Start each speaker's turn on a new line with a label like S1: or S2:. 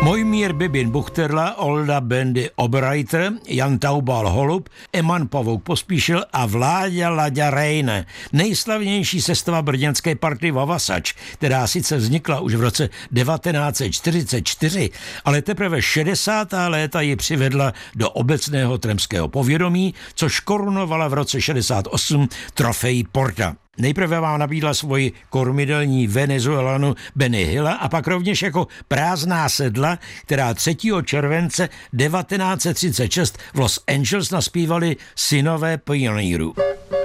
S1: Mojmír Bibin Buchterla, Olda Bendy Oberreiter, Jan Taubal Holub, Eman Pavouk Pospíšil a Vláďa Laďa Rejne. Nejslavnější sestava brněnské party Vavasač, která sice vznikla už v roce 1944, ale teprve 60. léta ji přivedla do obecného tremského povědomí, což korunovala v roce 68 trofej Porta. Nejprve vám nabídla svoji kormidelní Venezuelanu Benny Hilla a pak rovněž jako Prázdná sedla, která 3. července 1936 v Los Angeles naspívali synové pionýrů.